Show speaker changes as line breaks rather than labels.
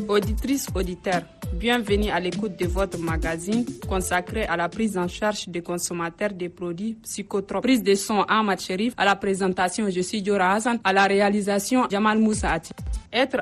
Auditrices, auditeurs, bienvenue à l'écoute de votre magazine consacré à la prise en charge des consommateurs des produits psychotropes. Prise de son Ahmad Sherif, à la présentation je suis Diora Hassan, à la réalisation Jamal Moussaati. Être